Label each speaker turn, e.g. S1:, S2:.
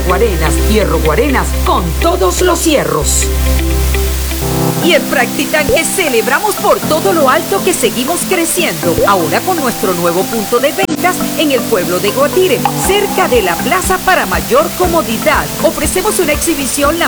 S1: Guarenas, Hierro Guarenas, con todos los hierros. Y en Practitanque celebramos por todo lo alto que seguimos creciendo. Ahora con nuestro nuevo punto de ventas en el pueblo de Guatire, cerca de la plaza para mayor comodidad. Ofrecemos una exhibición la